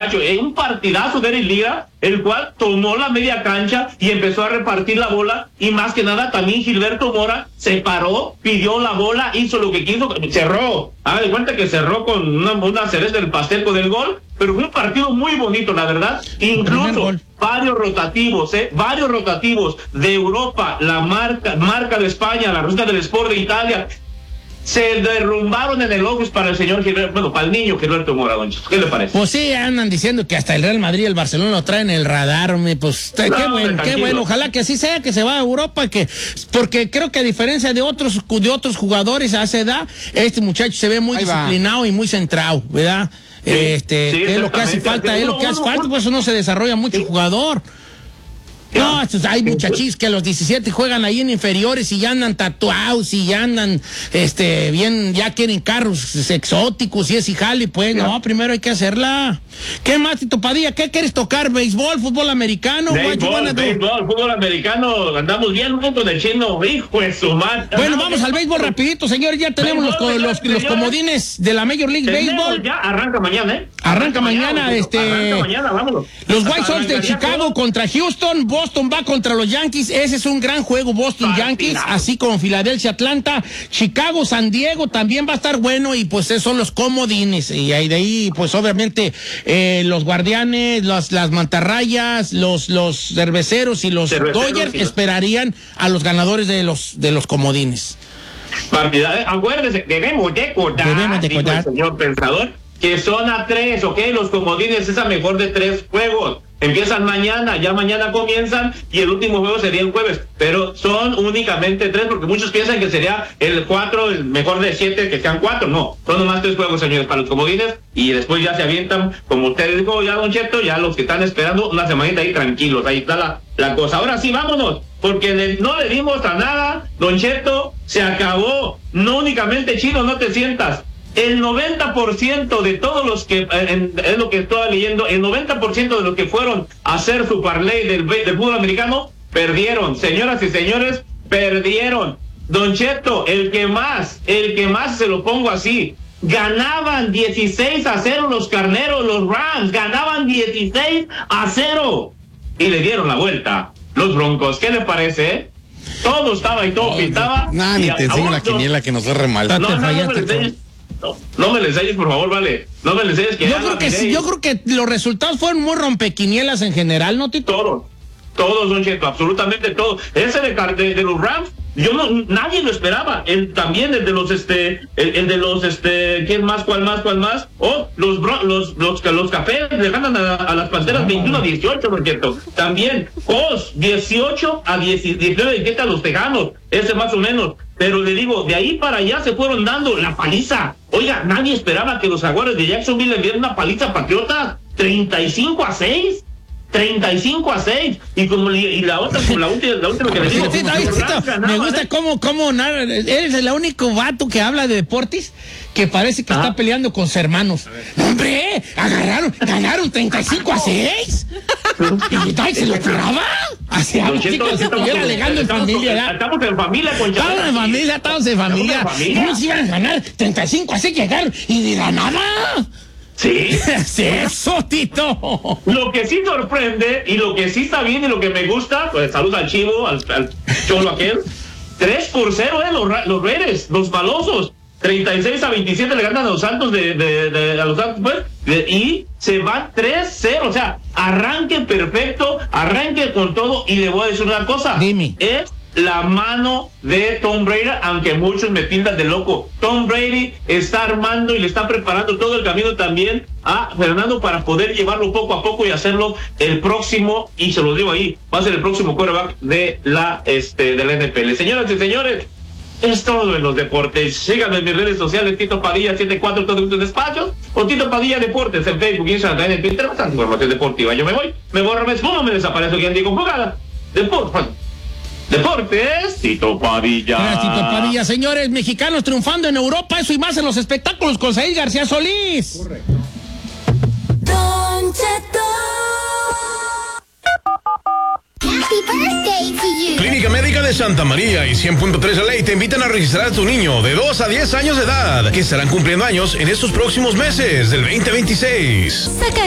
muchacho, en un partidazo de Liga, el cual tomó la media cancha y empezó a repartir la bola, y más que nada también Gilberto Mora se paró, pidió la bola, hizo lo que quiso, cerró, haga de cuenta que cerró con una cereza del pastel con el gol, pero fue un partido muy bonito, la verdad. Incluso varios rotativos de Europa, la marca de España, la ruta del Sport de Italia, se derrumbaron en elogios para el señor Gilberto, bueno, para el niño Gilberto Mora, don Chico. ¿Qué le parece? Pues sí, andan diciendo que hasta el Real Madrid y el Barcelona lo traen en el radar, pues qué bueno, ojalá que así sea, que se va a Europa, porque creo que a diferencia de otros jugadores a esa edad, este muchacho se ve muy disciplinado y muy centrado, ¿verdad? Sí, es lo que hace falta, pues eso no se desarrolla mucho jugador. No, hay muchachis que a los 17 juegan ahí en inferiores y ya andan tatuados y ya andan, bien, ya quieren carros exóticos y ese jale, pues, no, primero hay que hacerla. ¿Qué más, Tito Padilla? ¿Qué quieres tocar? ¿Béisbol, fútbol americano? Béisbol, fútbol americano, andamos bien juntos del chino, hijo de su madre. Bueno, vamos al béisbol rapidito, señores, ya tenemos los comodines de la Major League Baseball. Ya arranca mañana, Arranca mañana, Arranca mañana, vámonos. Los White Sox de Chicago contra Houston, Boston va contra los Yankees, ese es un gran juego, Boston-Yankees, así como Filadelfia-Atlanta, Chicago-San Diego también va a estar bueno, y pues esos son los comodines, y de ahí pues obviamente los Guardianes, las Mantarrayas, los Cerveceros y los Dodgers esperarían a los ganadores de los comodines. Acuérdense, debemos de acordar, señor pensador, que son a 3, ¿ok? Los comodines es a mejor de 3 juegos. Empiezan mañana, ya mañana comienzan, y el último juego sería el jueves, pero son únicamente 3, porque muchos piensan que sería el 4, el mejor de 7, que sean 4, no, son nomás 3 juegos, señores, para los comodines, y después ya se avientan, como usted dijo ya, don Cheto, ya los que están esperando una semanita ahí tranquilos, ahí está la cosa. Ahora sí, vámonos, porque no le dimos a nada, don Cheto, se acabó, no únicamente Chino, no te sientas. El 90% de todos los que, es lo que estaba leyendo, el 90% de los que fueron a hacer su parlay del fútbol americano, perdieron. Señoras y señores, perdieron. Don Cheto, el que más, se lo pongo así, ganaban 16-0 los carneros, los Rams, ganaban 16-0. Y le dieron la vuelta los Broncos. ¿Qué le parece, Todo estaba y todo pintaba. Ni te enseño la quiniela que nos corre mal. No me les enseñes, por favor, vale. No me les enseñes que yo creo que los resultados fueron muy rompequinielas en general, ¿no, Tito? Todos, don Cheto, absolutamente todos. Ese de los Rams, nadie lo esperaba. También el de los ¿quién más? ¿Cuál más? Los Cafés le ganan a las Panteras 21-18, don Cheto. También Oz 18-19 a los Tejanos, ese más o menos. Pero le digo, de ahí para allá se fueron dando la paliza. Oiga, nadie esperaba que los Jaguares de Jacksonville le dieran una paliza a Patriotas, 35-6. 35-6, y la otra, como la última que le digo, me gusta cómo narra. Eres el único vato que habla de deportes que parece que está peleando con sus hermanos. ¡Hombre! Ganaron 35-6. ¿Y se lo esperaba? Así algo que se estuviera alegando en familia. Estamos en familia, Concha. Estamos en familia. ¿Cómo se iban a ganar 35-6? Llegaron y de la nada. Sí. Eso, Tito. Lo que sí sorprende y lo que sí está bien y lo que me gusta, pues saludos al Chivo, al cholo aquel. 3-0, los Reyes, los malosos. 36-27 le ganan a los Santos a los Santos, pues, y se van 3-0. O sea, arranque perfecto, arranque con todo. Y le voy a decir una cosa. Dime. Es la mano de Tom Brady, aunque muchos me tildan de loco. Tom Brady está armando y le está preparando todo el camino también a Fernando para poder llevarlo poco a poco y hacerlo el próximo, y se lo digo ahí, va a ser el próximo quarterback de la NFL. Señoras y señores, es todo en los deportes. Síganme en mis redes sociales, Tito Padilla 74, todos los espacios, o Tito Padilla Deportes en Facebook, Instagram, en Twitter, bastante información deportiva. Yo me borro, me esfumo, me desaparezco, quien digo, jugada, Deportes, Tito Padilla. Gracias, Tito Padilla. Señores, mexicanos triunfando en Europa, eso y más en los espectáculos con Said García Solís. Correcto. Don Cheto. Happy birthday to you. Clínica Médica de Santa María y 100.3 LA te invitan a registrar a tu niño de 2 a 10 años de edad, que estarán cumpliendo años en estos próximos meses del 2026.